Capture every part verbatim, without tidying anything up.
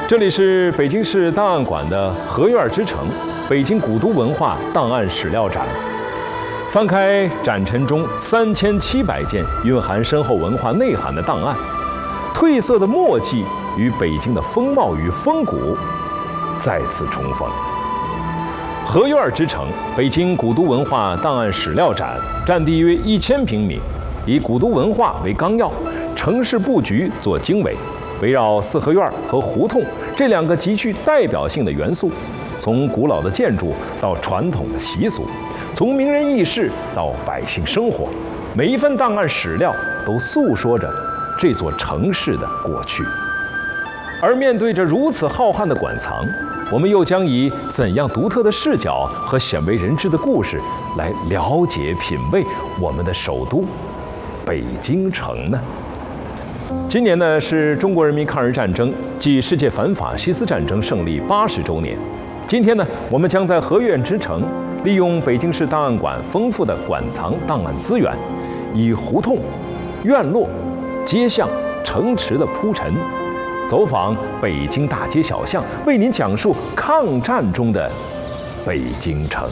这里是北京市档案馆的合院之城北京古都文化档案史料展。翻开展陈中三千七百件蕴含深厚文化内涵的档案，褪色的墨迹与北京的风貌与风骨再次重逢。合院之城北京古都文化档案史料展占地约一千平米，以古都文化为纲要，城市布局做经纬，围绕四合院和胡同这两个极具代表性的元素，从古老的建筑到传统的习俗，从名人轶事到百姓生活，每一份档案史料都诉说着这座城市的过去。而面对着如此浩瀚的馆藏，我们又将以怎样独特的视角和鲜为人知的故事来了解品味我们的首都北京城呢？今年呢是中国人民抗日战争暨世界反法西斯战争胜利八十周年。今天呢，我们将在合院之城利用北京市档案馆丰富的馆藏档案资源，以胡同、院落、街巷、城池的铺陈，走访北京大街小巷，为您讲述抗战中的北京城。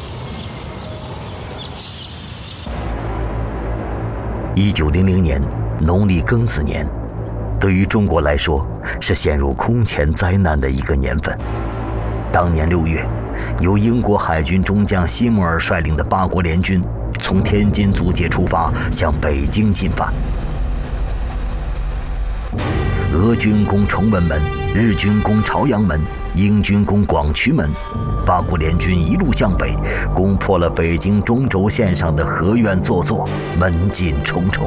一九零零年农历庚子年，对于中国来说是陷入空前灾难的一个年份。当年六月，由英国海军中将希莫尔率领的八国联军从天津租界出发，向北京进犯。俄军攻崇文门，日军攻朝阳门，英军攻广渠门，八国联军一路向北，攻破了北京中轴线上的合院座座，门禁重重。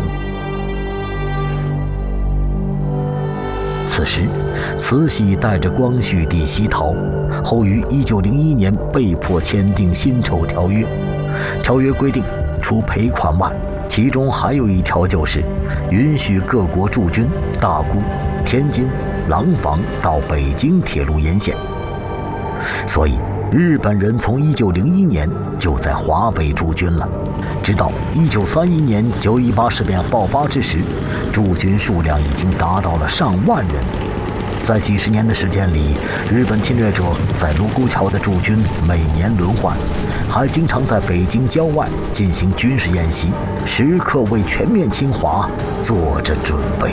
此时，慈禧带着光绪帝西逃，后于一九零一年被迫签订辛丑条约。条约规定，除赔款外，其中还有一条就是允许各国驻军大沽、天津、廊坊到北京铁路沿线。所以日本人从一九零一年就在华北驻军了，直到一九三一年九一八事变爆发之时，驻军数量已经达到了上万人。在几十年的时间里，日本侵略者在卢沟桥的驻军每年轮换，还经常在北京郊外进行军事演习，时刻为全面侵华做着准备。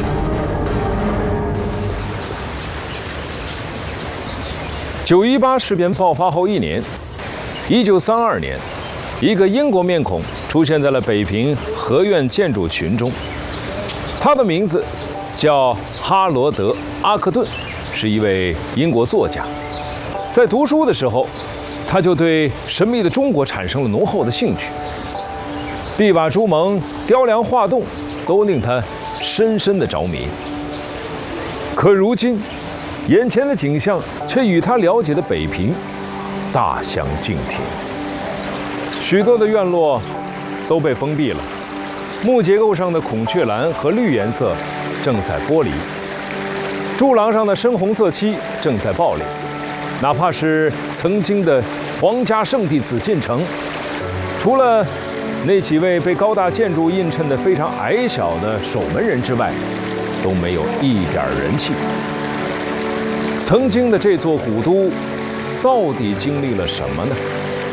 九一八事变爆发后一年，一九三二年，一个英国面孔出现在了北平合院建筑群中，他的名字叫哈罗德·阿克顿，是一位英国作家。在读书的时候，他就对神秘的中国产生了浓厚的兴趣，壁瓦朱蒙、雕梁画栋都令他深深的着迷。可如今，眼前的景象却与他了解的北平大相径庭。许多的院落都被封闭了，木结构上的孔雀蓝和绿颜色正在剥离，柱廊上的深红色漆正在爆裂。哪怕是曾经的皇家圣弟紫禁城，除了那几位被高大建筑映衬得非常矮小的守门人之外，都没有一点人气。曾经的这座古都到底经历了什么呢？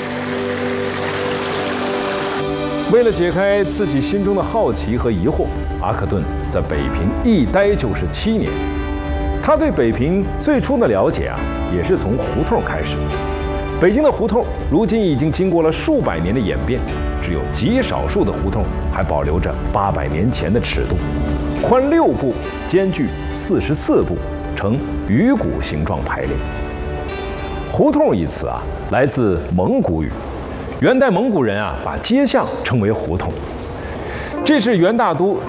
为了解开自己心中的好奇和疑惑，阿克顿在北平一待就是七年。他对北平最初的了解啊，也是从胡同开始。北京的胡同如今已经经过了数百年的演变，只有极少数的胡同还保留着八百年前的尺度，宽六步，间距四十四步，呈鱼骨形状排列。胡同一词啊，来自蒙古语。元代蒙古人啊，把街巷称为胡同。这是元大都